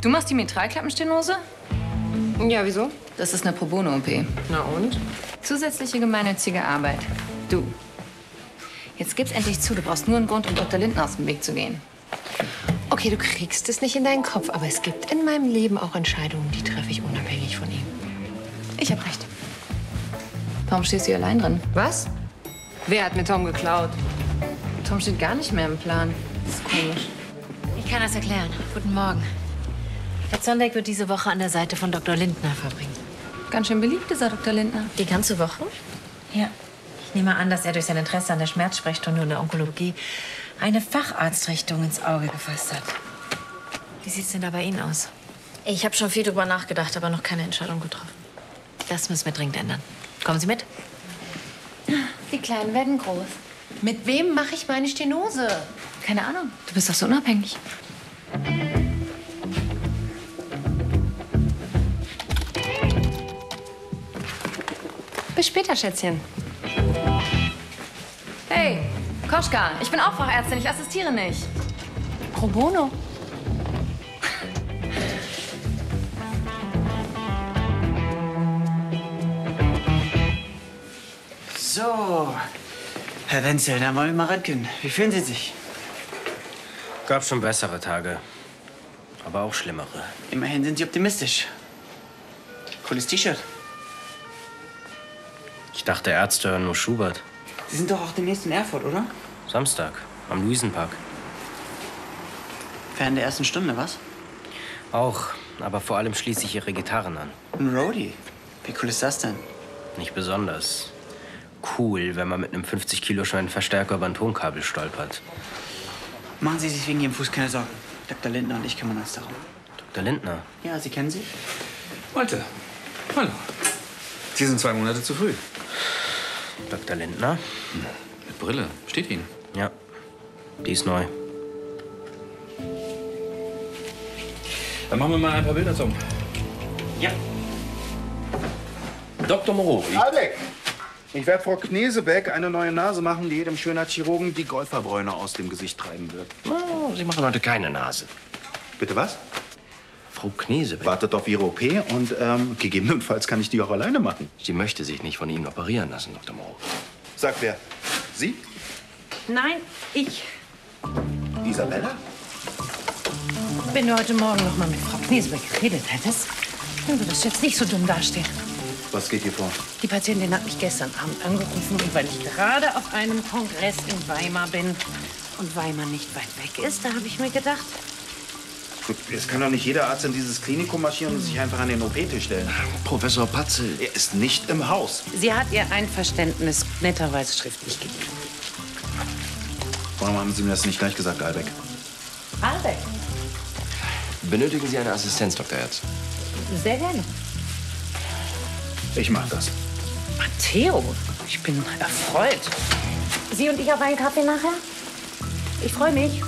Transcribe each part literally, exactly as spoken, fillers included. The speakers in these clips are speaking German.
Du machst die Mitralklappenstenose? Ja, wieso? Das ist eine Pro Bono-O P. Na und? Zusätzliche gemeinnützige Arbeit. Du, jetzt gib's endlich zu. Du brauchst nur einen Grund, um Doktor Lindner aus dem Weg zu gehen. Okay, du kriegst es nicht in deinen Kopf, aber es gibt in meinem Leben auch Entscheidungen, die treffe ich unabhängig von ihm. Ich hab recht. Warum stehst du hier allein drin? Was? Wer hat mir Tom geklaut? Tom steht gar nicht mehr im Plan. Das ist komisch. Ich kann das erklären. Guten Morgen. Herr Zondek wird diese Woche an der Seite von Doktor Lindner verbringen. Ganz schön beliebt, dieser Doktor Lindner. Die ganze Woche? Ja. Ich nehme an, dass er durch sein Interesse an der Schmerzsprechstunde und der Onkologie eine Facharztrichtung ins Auge gefasst hat. Wie sieht's denn da bei Ihnen aus? Ich habe schon viel drüber nachgedacht, aber noch keine Entscheidung getroffen. Das müssen wir dringend ändern. Kommen Sie mit? Die Kleinen werden groß. Mit wem mache ich meine Stenose? Keine Ahnung. Du bist doch so unabhängig. Bis später, Schätzchen. Hey, Koschka, ich bin auch Fachärztin. Ich assistiere nicht. Pro Bono. So, Herr Wenzel, dann wollen wir mal röntgen. Wie fühlen Sie sich? Gab schon bessere Tage, aber auch schlimmere. Immerhin sind Sie optimistisch. Cooles T-Shirt. Ich dachte, Ärzte hören nur Schubert. Sie sind doch auch demnächst in Erfurt, oder? Samstag, am Luisenpark. Fern der ersten Stunde, was? Auch, aber vor allem schließe ich Ihre Gitarren an. Ein Roadie? Wie cool ist das denn? Nicht besonders. Cool, wenn man mit einem fünfzig Kilo schweren Verstärker über ein Tonkabel stolpert. Machen Sie sich wegen Ihrem Fuß keine Sorgen. Doktor Lindner und ich kümmern uns darum. Doktor Lindner? Ja, Sie kennen sie? Malte. Hallo. Sie sind zwei Monate zu früh. Doktor Lindner? Hm. Mit Brille. Steht Ihnen? Ja. Die ist neu. Dann machen wir mal ein paar Bilder, Tom. Ja. Doktor Moreau. Albeck, ich werde Frau Knesebeck eine neue Nase machen, die jedem Schönheitschirurgen die Golferbräune aus dem Gesicht treiben wird. Oh, Sie machen heute keine Nase. Bitte was? Frau Knesebeck. Wartet auf Ihre O P und ähm, gegebenenfalls kann ich die auch alleine machen. Sie möchte sich nicht von Ihnen operieren lassen, Doktor Moreau. Sagt wer? Sie? Nein, ich. Isabella? Wenn du heute Morgen noch mal mit Frau Knesebeck geredet hättest, dann würdest du jetzt nicht so dumm dastehen. Was geht hier vor? Die Patientin hat mich gestern Abend angerufen und weil ich gerade auf einem Kongress in Weimar bin und Weimar nicht weit weg ist, da habe ich mir gedacht, Gut, jetzt kann doch nicht jeder Arzt in dieses Klinikum marschieren und sich einfach an den O P-Tisch stellen. Professor Patzel. Er ist nicht im Haus. sie hat ihr Einverständnis netterweise schriftlich gegeben. Warum haben Sie mir das nicht gleich gesagt, Albeck? Albeck, Benötigen Sie eine Assistenz, Doktor Herz? sehr gerne. Ich mach das. Matteo, ich bin erfreut. Sie und ich auf einen Kaffee nachher? Ich freue mich.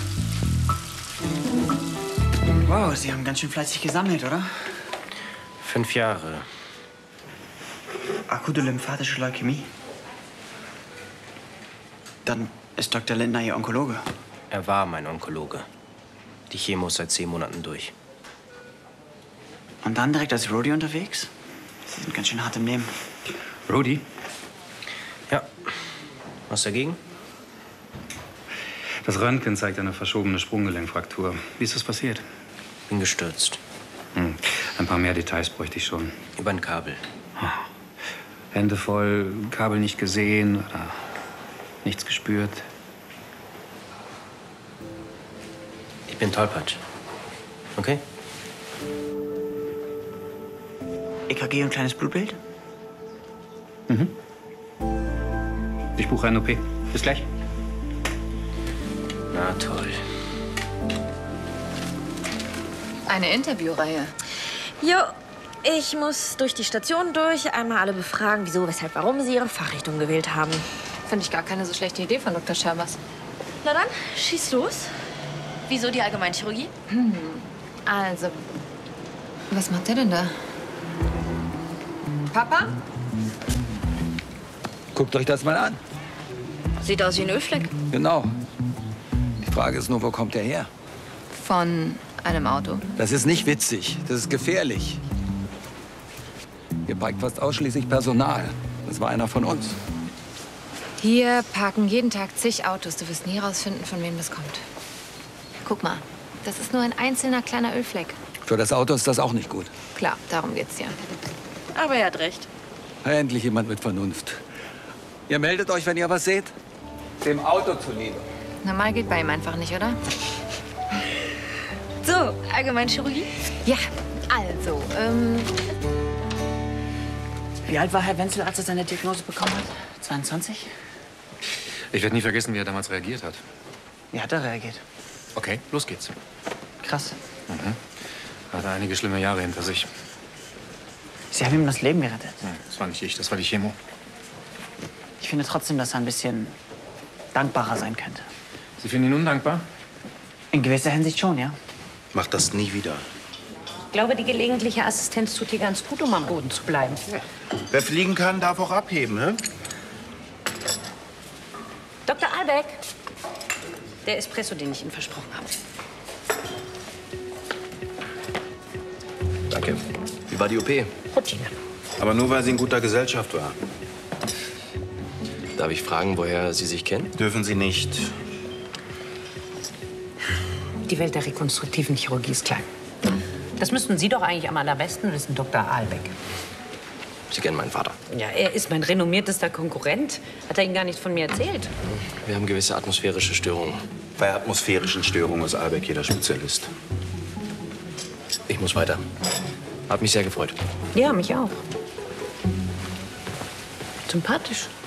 Wow, Sie haben ganz schön fleißig gesammelt, oder? Fünf Jahre. Akute lymphatische Leukämie. Dann ist Doktor Lindner Ihr Onkologe. Er war mein Onkologe. Die Chemo ist seit zehn Monaten durch. Und dann direkt als Roadie unterwegs? Sie sind ganz schön hart im Nehmen. Rudi? Ja. Was dagegen? Das Röntgen zeigt eine verschobene Sprunggelenkfraktur. Wie ist das passiert? Bin gestürzt. Hm. Ein paar mehr Details bräuchte ich schon. Über ein Kabel. Hände voll, Kabel nicht gesehen oder nichts gespürt. Ich bin tollpatsch. Okay? E K G und kleines Blutbild? Mhm. Ich buche eine O P. Bis gleich. Na toll. Eine Interviewreihe. Jo, ich muss durch die Station durch, einmal alle befragen, wieso, weshalb, warum sie ihre Fachrichtung gewählt haben. Finde ich gar keine so schlechte Idee von Doktor Scherbers. Na dann, schieß los. Wieso die Allgemeinchirurgie? Hm. Also, was macht der denn da? Papa? Guckt euch das mal an. Sieht aus wie ein Ölfleck. Genau. Die Frage ist nur, wo kommt der her? Von Einem Auto? Das ist nicht witzig. Das ist gefährlich. Hier parkt fast ausschließlich Personal. Das war einer von uns. Hier parken jeden Tag zig Autos. Du wirst nie rausfinden, von wem das kommt. Guck mal, das ist nur ein einzelner kleiner Ölfleck. Für das Auto ist das auch nicht gut. Klar, darum geht's ja. Aber er hat recht. Endlich jemand mit Vernunft. Ihr meldet euch, wenn ihr was seht? Dem Auto zuliebe. Normal geht bei ihm einfach nicht, oder? So, Allgemeinchirurgie? Ja, also, ähm... Wie alt war Herr Wenzel, als er seine Diagnose bekommen hat? zweiundzwanzig? Ich werde nie vergessen, wie er damals reagiert hat. Wie hat er reagiert? Okay, los geht's. Krass. Mhm. Hat einige schlimme Jahre hinter sich. Sie haben ihm das Leben gerettet. Ja, das war nicht ich, das war die Chemo. Ich finde trotzdem, dass er ein bisschen dankbarer sein könnte. Sie finden ihn undankbar? In gewisser Hinsicht schon, ja. Mach das nie wieder. Ich glaube, die gelegentliche Assistenz tut dir ganz gut, um am Boden zu bleiben. Ja. Wer fliegen kann, darf auch abheben, ne? Doktor Albeck, der Espresso, den ich Ihnen versprochen habe. Danke. Wie war die O P? Routine. Aber nur, weil sie in guter Gesellschaft war. Darf ich fragen, woher Sie sich kennen? Dürfen Sie nicht. Die Welt der rekonstruktiven Chirurgie ist klein. Das müssten Sie doch eigentlich am allerbesten wissen, Doktor Albeck. Sie kennen meinen Vater. Ja, er ist mein renommiertester Konkurrent. Hat er Ihnen gar nichts von mir erzählt? Wir haben gewisse atmosphärische Störungen. Bei atmosphärischen Störungen ist Albeck jeder Spezialist. Ich muss weiter. Hat mich sehr gefreut. Ja, mich auch. Sympathisch.